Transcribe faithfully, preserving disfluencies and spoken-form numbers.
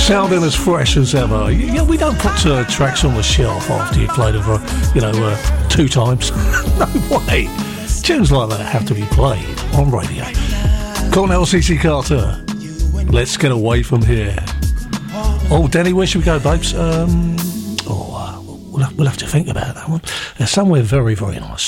sounding as fresh as ever. Yeah, we don't put uh, tracks on the shelf after you've played them for, you know, uh, two times. No way. Tunes like that have to be played on radio. Cornell C C Carter, let's get away from here. Oh, Denny, where should we go, babes? Um, oh, uh, we'll, have, we'll have to think about that one. There's somewhere very, very nice.